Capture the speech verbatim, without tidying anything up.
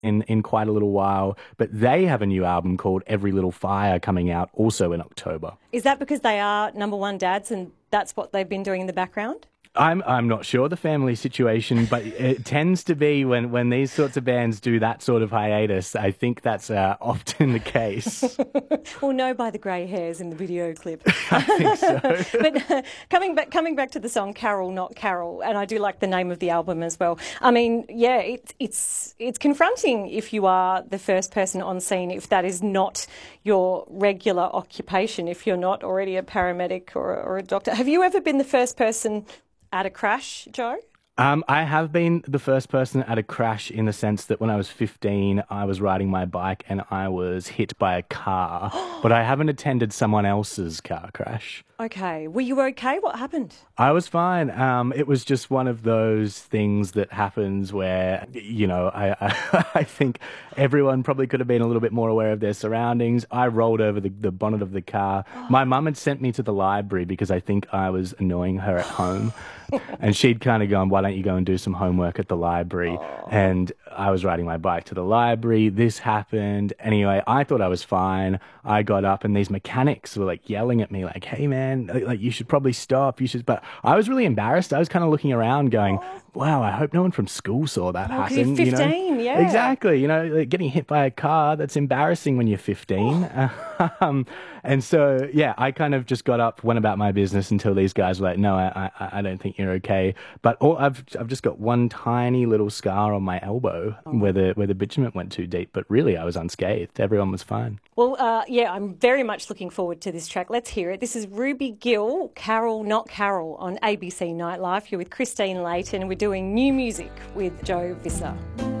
in, in quite a little while. But they have a new album called Every Little Fire coming out also in October. Is that because they are number one dads and that's what they've been doing in the background? I'm I'm not sure the family situation, but it tends to be when, when these sorts of bands do that sort of hiatus, I think that's uh, often the case. We'll know by the grey hairs in the video clip. I think so. But uh, coming back coming back to the song Carol Not Carol, and I do like the name of the album as well. I mean, yeah, it, it's it's confronting if you are the first person on scene, if that is not your regular occupation, if you're not already a paramedic or, or a doctor. Have you ever been the first person at a crash, Joe? Um, I have been the first person at a crash in the sense that when I was fifteen, I was riding my bike and I was hit by a car, but I haven't attended someone else's car crash. Okay. Were you okay? What happened? I was fine. Um, it was just one of those things that happens where, you know, I, I, I think everyone probably could have been a little bit more aware of their surroundings. I rolled over the, the bonnet of the car. My mum had sent me to the library because I think I was annoying her at home. And she'd kind of gone, why don't you go and do some homework at the library? Oh. And I was riding my bike to the library. This happened. Anyway, I thought I was fine. I got up and these mechanics were like yelling at me like, hey, man, like you should probably stop. You should. But I was really embarrassed. I was kind of looking around going, wow, I hope no one from school saw that oh, happen. You're fifteen, you know? yeah. Exactly. You know, like getting hit by a car, that's embarrassing when you're fifteen. um, and so, yeah, I kind of just got up, went about my business until these guys were like, no, I, I, I don't think you're okay. But all, I've I've just got one tiny little scar on my elbow oh. where the where the bitumen went too deep. But really, I was unscathed. Everyone was fine. Well, uh, yeah, I'm very much looking forward to this track. Let's hear it. This is Ruby Gill, Carol Not Carol on A B C Nightlife. You're with Christine Layton and we're doing new music with Joe Visser.